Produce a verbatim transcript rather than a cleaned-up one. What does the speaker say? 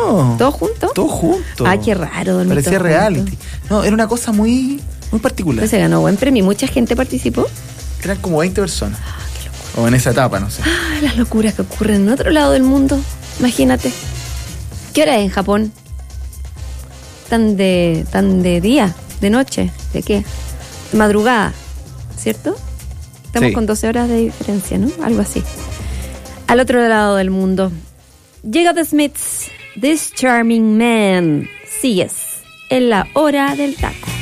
No. ¿Todos juntos? Todos juntos. Ah, qué raro dormir Parecía todos reality. juntos. No, era una cosa muy, muy particular. Pues se ganó buen premio. ¿Mucha gente participó? Eran como veinte personas. O en esa etapa, no sé. Ah, las locuras que ocurren en otro lado del mundo. Imagínate. ¿Qué hora es en Japón? ¿Tan de, tan de día? ¿De noche? ¿De qué? De madrugada, ¿cierto? Estamos Sí. con doce horas de diferencia, ¿no? Algo así. Al otro lado del mundo. Llega The Smiths, This Charming Man. Sigues en la hora del taco.